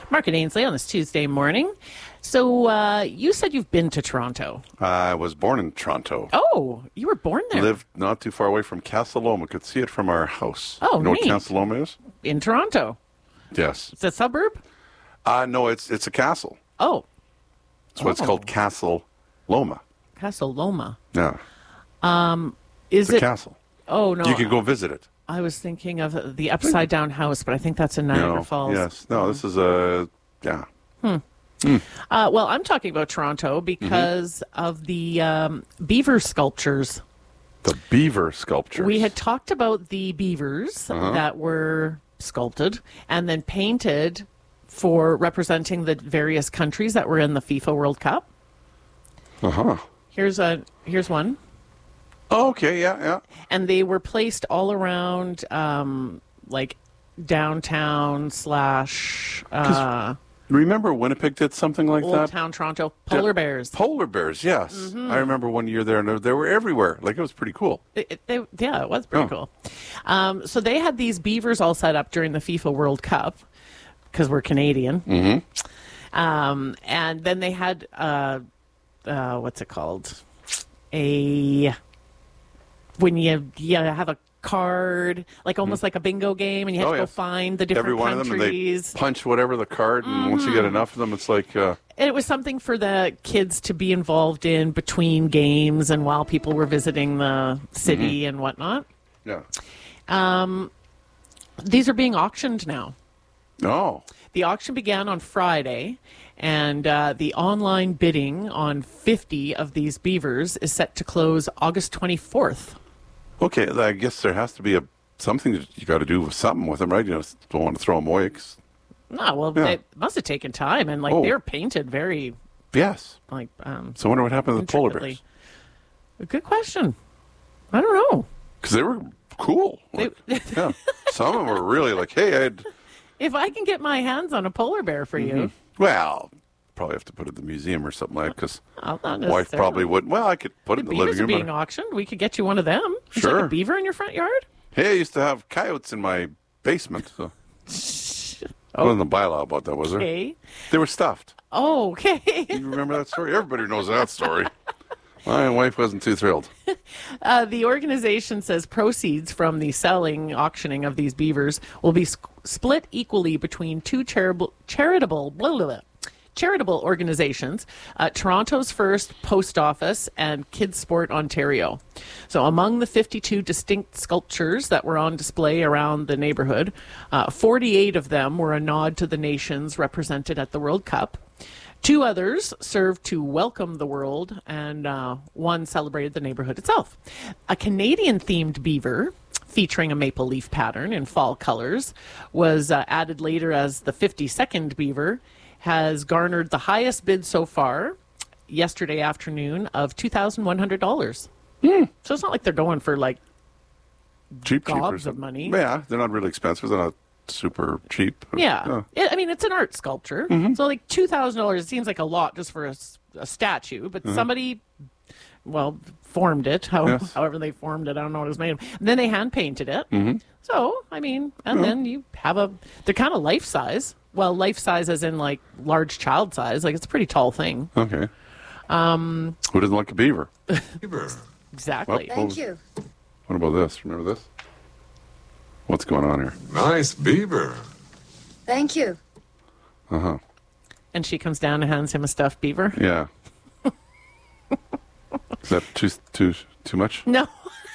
Mark and Ainsley on this Tuesday morning. So you said you've been to Toronto. I was born in Toronto. Oh, you were born there. Lived not too far away from Castle Loma. Could see it from our house. Oh, you know neat. what Castle Loma is? In Toronto. Yes. It's a suburb? No, it's a castle. Oh. That's why it's called Castle Loma. Castle Loma. Yeah. Is It's a it? castle. Oh, no. You can go visit it. I was thinking of the Upside Down House, but I think that's in Niagara No. Falls. Yes. No, this is a, yeah. Well, I'm talking about Toronto because of the beaver sculptures. The beaver sculptures. We had talked about the beavers that were sculpted and then painted for representing the various countries that were in the FIFA World Cup. Uh-huh. Here's one. Oh, okay, yeah. And they were placed all around like downtown / Remember Winnipeg did something like Old that? Town Toronto. Polar bears. Polar bears, yes. I remember one year there, and they were everywhere. Like, it was pretty cool. It was pretty cool. So they had these beavers all set up during the FIFA World Cup because we're Canadian. And then they had, what's it called? When you have a card, like almost like a bingo game, and you have to go find the different Every one countries. of them, and they punch whatever the card, and once you get enough of them, it's like... And it was something for the kids to be involved in between games and while people were visiting the city and whatnot. Yeah. These are being auctioned now. Oh. The auction began on Friday, and the online bidding on 50 of these beavers is set to close August 24th. Okay, I guess there has to be something that you got to do with something with them, right? You don't want to throw them away. It must have taken time, and they were painted very... Yes. So I wonder what happened to the polar bears. Good question. I don't know. Because they were cool. Yeah. Some of them were really like, hey, if I can get my hands on a polar bear for you... Well, probably have to put it in the museum or something like that, because not wife probably wouldn't. Well, I could put it in the living beavers room. are being auctioned. We could get you one of them. Is Sure. like a beaver in your front yard? Hey, I used to have coyotes in my basement. So. Wasn't a bylaw about that, was there? Okay. They were stuffed. Oh, okay. You remember that story? Everybody knows that story. My wife wasn't too thrilled. The organization says proceeds from the auctioning of these beavers will be split equally between two charitable organizations, Toronto's First Post Office and Kids Sport Ontario. So among the 52 distinct sculptures that were on display around the neighborhood, 48 of them were a nod to the nations represented at the World Cup. 2 others served to welcome the world, and one celebrated the neighborhood itself. A Canadian-themed beaver featuring a maple leaf pattern in fall colors was added later as the 52nd beaver, has garnered the highest bid so far yesterday afternoon of $2,100. So it's not like they're going for like Cheap gobs of money. Yeah, they're not really expensive. They're not super cheap. Yeah. I mean, it's an art sculpture. So like $2,000 seems like a lot just for a statue, but somebody, formed it. However they formed it, I don't know what it was made of. And then they hand painted it. So, I mean, and then you have they're kind of life size. Well, life size as in like large child size. Like it's a pretty tall thing. Okay. Who doesn't like a beaver? Beaver. Exactly. Thank you. What about this? Remember this? What's going on here? Nice beaver. Thank you. Uh-huh. And she comes down and hands him a stuffed beaver. Yeah. Is that too much? No.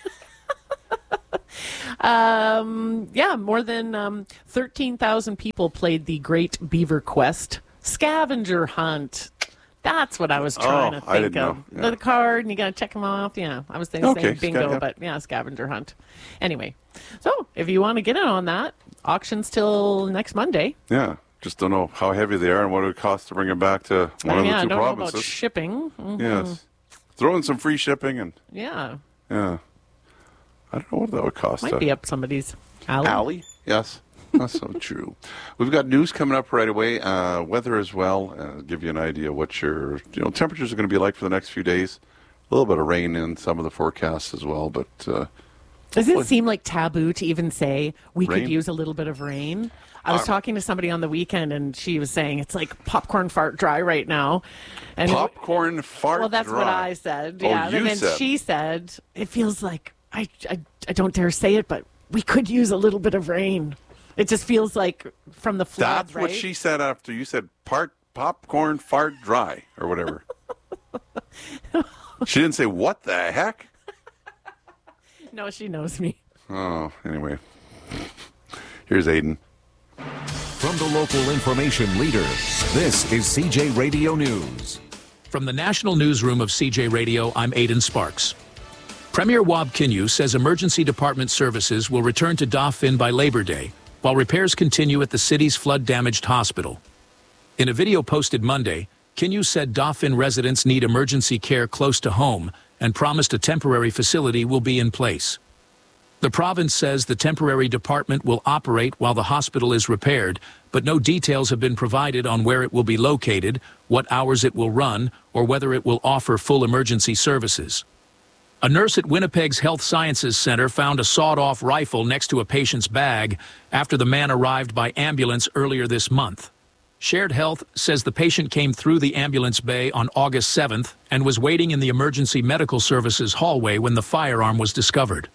More than 13,000 people played the Great Beaver Quest scavenger hunt. That's what I was trying to think I didn't of. know. Yeah. The card, and you got to check them off. Yeah, I was thinking bingo, but scavenger hunt. Anyway, so if you want to get in on that, auction's till next Monday. Yeah. Just don't know how heavy they are and what it would cost to bring them back to one of the two I don't provinces. know about shipping. Yes. Throw in some free shipping and... Yeah. Yeah. I don't know what that would cost. Might be up somebody's alley. Alley? Yes. That's so true. We've got news coming up right away. Weather as well. Give you an idea what your temperatures are going to be like for the next few days. A little bit of rain in some of the forecasts as well, but Does it seem like taboo to even say we Rain? could use a little bit of rain? I was talking to somebody on the weekend, and she was saying it's like popcorn fart dry right now. And Popcorn fart well, that's dry. what I said. Oh, Yeah, you and then said. she said it feels like I don't dare say it, but we could use a little bit of rain. It just feels like from the flood. That's right? what she said after you said popcorn fart dry or whatever. She didn't say what the heck. No, she knows me. Oh, anyway. Here's Aiden. From the local information leader, this is CJ Radio News. From the National Newsroom of CJ Radio, I'm Aidan Sparks. Premier Wab Kinew says emergency department services will return to Dauphin by Labor Day, while repairs continue at the city's flood-damaged hospital. In a video posted Monday, Kinew said Dauphin residents need emergency care close to home and promised a temporary facility will be in place. The province says the temporary department will operate while the hospital is repaired, but no details have been provided on where it will be located, what hours it will run, or whether it will offer full emergency services. A nurse at Winnipeg's Health Sciences Centre found a sawed-off rifle next to a patient's bag after the man arrived by ambulance earlier this month. Shared Health says the patient came through the ambulance bay on August 7th and was waiting in the emergency medical services hallway when the firearm was discovered.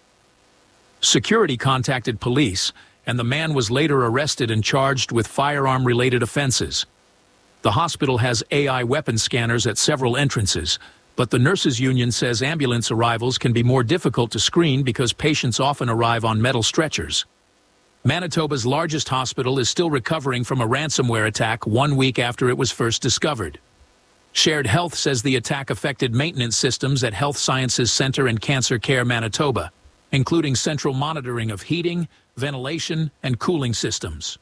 Security contacted police, and the man was later arrested and charged with firearm-related offenses. The hospital has AI weapon scanners at several entrances, but the nurses' union says ambulance arrivals can be more difficult to screen because patients often arrive on metal stretchers. Manitoba's largest hospital is still recovering from a ransomware attack 1 week after it was first discovered. Shared Health says the attack affected maintenance systems at Health Sciences Centre and Cancer Care Manitoba, including central monitoring of heating, ventilation, and cooling systems.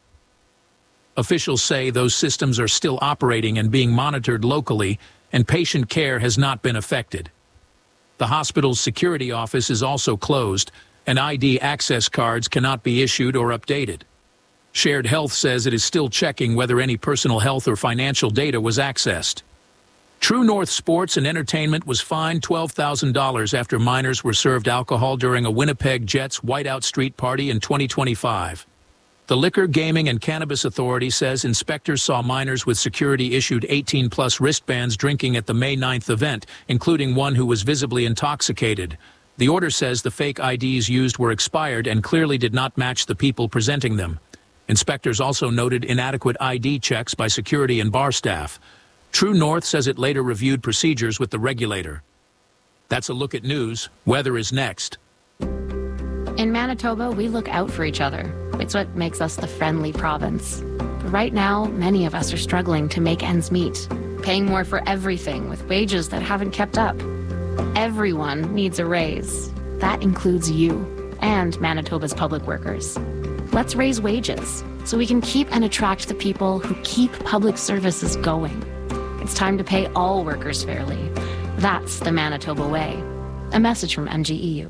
Officials say those systems are still operating and being monitored locally, and patient care has not been affected. The hospital's security office is also closed, and ID access cards cannot be issued or updated. Shared Health says it is still checking whether any personal health or financial data was accessed. True North Sports and Entertainment was fined $12,000 after minors were served alcohol during a Winnipeg Jets Whiteout Street party in 2025. The Liquor, Gaming, and Cannabis Authority says inspectors saw minors with security-issued 18-plus wristbands drinking at the May 9th event, including one who was visibly intoxicated. The order says the fake IDs used were expired and clearly did not match the people presenting them. Inspectors also noted inadequate ID checks by security and bar staff. True North says it later reviewed procedures with the regulator. That's a look at news. Weather is next. In Manitoba, we look out for each other. It's what makes us the friendly province. But right now, many of us are struggling to make ends meet, paying more for everything with wages that haven't kept up. Everyone needs a raise. That includes you and Manitoba's public workers. Let's raise wages so we can keep and attract the people who keep public services going. It's time to pay all workers fairly. That's the Manitoba way. A message from MGEU.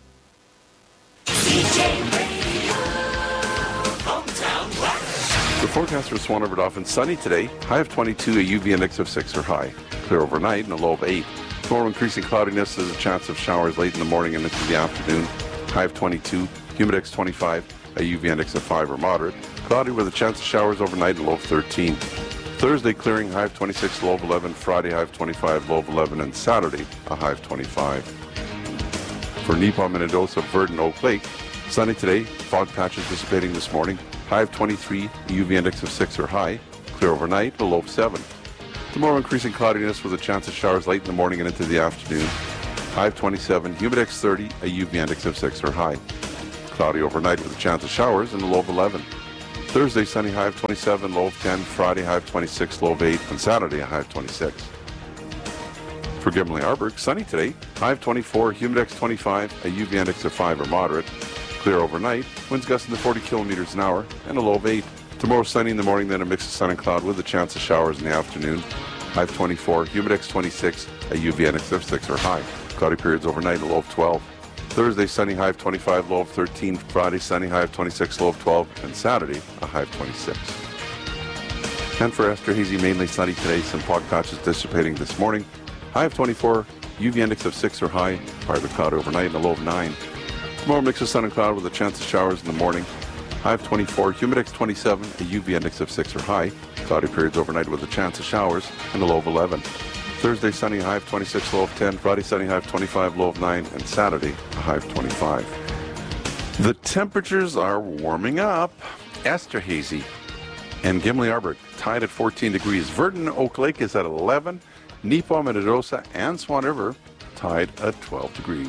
The forecast for Swan River Dauphin, sunny today, high of 22, a UV index of 6 or high. Clear overnight and a low of 8. Tomorrow increasing cloudiness, there's a chance of showers late in the morning and into the afternoon. High of 22, humidex 25, a UV index of 5 or moderate. Cloudy with a chance of showers overnight and low of 13. Thursday clearing, high of 26, low of 11. Friday high of 25, low of 11. And Saturday a high of 25. For Neepaw, Minnedosa, Verdon, Oak Lake, sunny today, fog patches dissipating this morning. High of 23, UV index of 6 or high. Clear overnight, a low of 7. Tomorrow increasing cloudiness with a chance of showers late in the morning and into the afternoon. High of 27, humidex 30, a UV index of 6 or high. Cloudy overnight with a chance of showers and a low of 11. Thursday, sunny, high of 27, low of 10. Friday, high of 26, low of 8. And Saturday, a high of 26. For Gimli Arborg, sunny today, high of 24, humidex 25, a UV index of 5 or moderate. Clear overnight, winds gusting to 40 kilometers an hour, and a low of 8. Tomorrow, sunny in the morning, then a mix of sun and cloud with a chance of showers in the afternoon. High of 24, humidex 26, a UV index of 6 or high. Cloudy periods overnight, a low of 12. Thursday, sunny, high of 25, low of 13. Friday, sunny, high of 26, low of 12. And Saturday, a high of 26. And for Esterhazy, mainly sunny today, some fog patches dissipating this morning. High of 24, UV index of 6 or high. Partly cloudy overnight and a low of 9. Tomorrow, mix of sun and cloud with a chance of showers in the morning. High of 24, humidex 27, a UV index of 6 or high. Cloudy periods overnight with a chance of showers and a low of 11. Thursday, sunny, high of 26, low of 10. Friday, sunny, high of 25, low of 9. And Saturday, a high of 25. The temperatures are warming up. Esterhazy and Gimli Arbor tied at 14 degrees. Verdon, Oak Lake is at 11. Neepaw, Minnedosa, and Swan River tied at 12 degrees.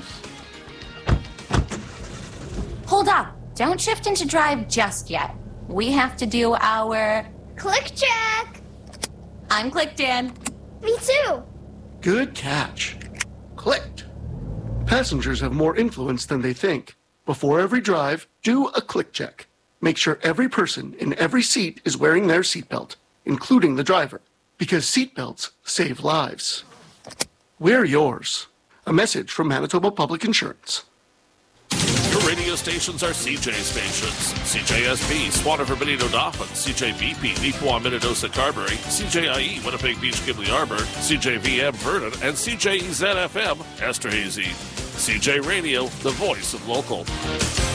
Hold up. Don't shift into drive just yet. We have to do our... Click check. I'm clicked in. Me too. Good catch. Clicked. Passengers have more influence than they think. Before every drive, do a click check. Make sure every person in every seat is wearing their seatbelt, including the driver, because seatbelts save lives. Wear yours. A message from Manitoba Public Insurance. Your radio stations are CJ stations. CJSB, Swan River, Benito, Dauphin. CJBP, Neepaw, Minnedosa, Carberry. CJIE, Winnipeg Beach, Gimli Arbor. CJVM, Vernon. And CJEZ-FM, Esterhazy. CJ Radio, the voice of local.